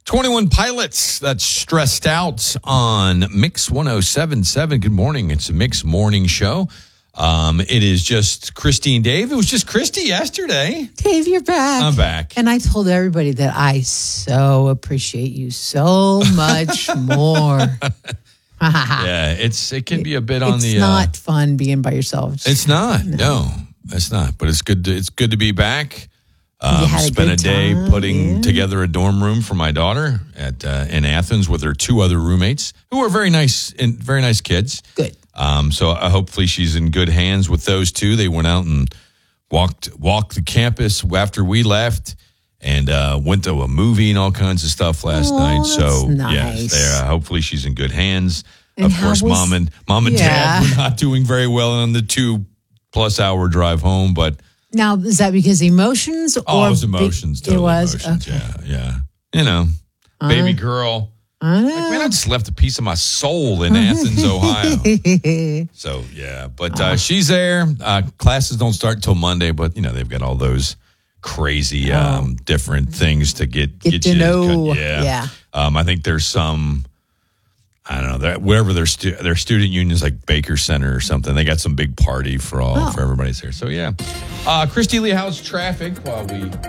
21 Pilots, that's Stressed Out on Mix 107.7. Good morning. It's a Mix Morning Show. It is just Christy and Dave. It was just Christy yesterday. Dave, you're back. I'm back. And I told everybody that I so appreciate you so much more. Yeah, it can be a bit on the... It's not fun being by yourself. It's not. No, it's not. But it's good to be back. Spent a day putting together a dorm room for my daughter in Athens with her two other roommates who are very nice kids. Good. So hopefully she's in good hands with those two. They went out and walked the campus after we left and went to a movie and all kinds of stuff last night. So nice. yes, hopefully she's in good hands. And of course, mom and dad were not doing very well on the 2+ hour drive home, but. Now, is that because emotions? Or it was emotions. Totally it was? Emotions. Okay. Yeah. You know, baby girl. I know. Like, man, I just left a piece of my soul in Athens, Ohio. So, yeah. But she's there. Classes don't start until Monday, but, they've got all those crazy different things to get to you. know. Yeah. I think there's some... I don't know, whatever their student unions like Baker Center or something. They got some big party for everybody's there. So yeah, Christy Lee, how's traffic while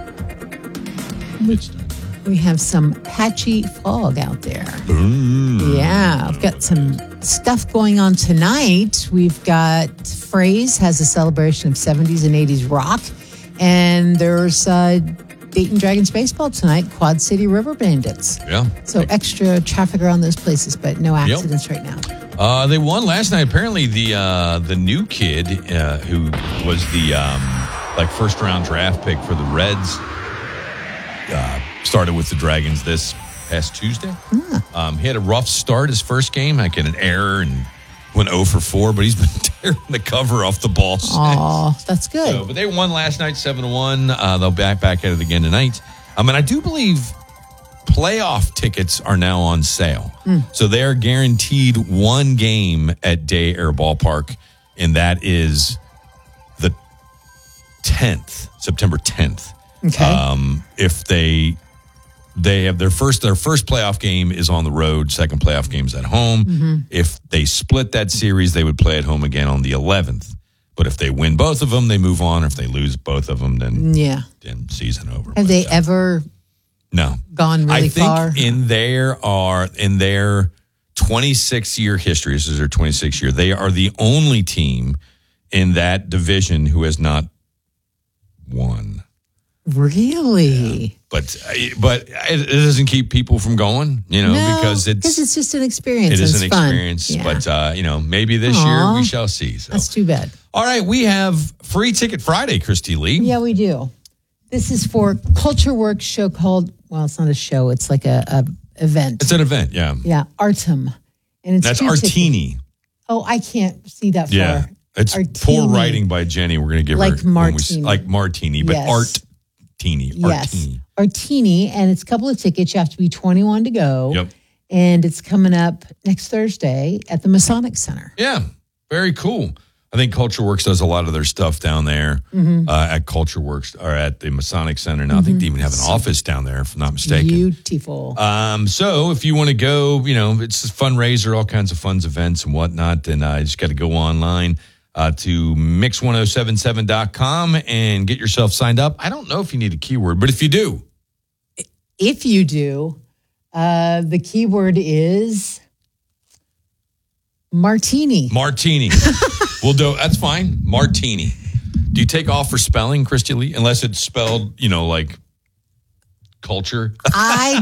we have some patchy fog out there. Yeah, I've got some stuff going on tonight. We've got Phrase has a celebration of 70s and 80s rock, and there's Dayton Dragons baseball tonight, Quad City River Bandits. Yeah. So extra traffic around those places, but no accidents right now. They won last night. Apparently, the new kid who was the first round draft pick for the Reds started with the Dragons this past Tuesday. He had a rough start his first game, like an error and went 0 for 4, but he's been tearing the cover off the ball since. Oh, that's good. So, but they won last night 7-1. They'll back at it again tonight. I do believe playoff tickets are now on sale. So they are guaranteed one game at Day Air Ballpark, and that is the 10th, September 10th. Okay. If they have their first playoff game is on the road. Second playoff game is at home. If they split that series, they would play at home again on the 11th. But if they win both of them, they move on. If they lose both of them, then season over. Have they ever gone really far? I think in their 26-year history, this is their 26th year, they are the only team in that division who has not won. Really? Yeah. But it doesn't keep people from going, because it's just an experience. It is an fun. experience, yeah. But maybe this year we shall see. So. That's too bad. All right, we have Free Ticket Friday, Christy Lee. Yeah, we do. This is for Culture Works show called. Well, it's not a show. It's like a event. It's an event. Yeah. Yeah, Artem, and it's that's Artini. Oh, I can't see that far. Yeah, it's Artini. Poor writing by Jenny. We're going to give like her Martini. Like Martini, but yes. Artini. Yes, Artini, and it's a couple of tickets. You have to be 21 to go. Yep. And it's coming up next Thursday at the Masonic Center. Yeah, very cool. I think Culture Works does a lot of their stuff down there at Culture Works or at the Masonic Center. Now, I think they even have an office down there, if I'm not mistaken. Beautiful. So if you want to go, it's a fundraiser, all kinds of fun events and whatnot, then you just got to go online to mix1077.com and get yourself signed up. I don't know if you need a keyword, but if you do. If you do, the keyword is Martini. Martini. We'll do. That's fine. Martini. Do you take off for spelling, Christy Lee? Unless it's spelled, like culture. I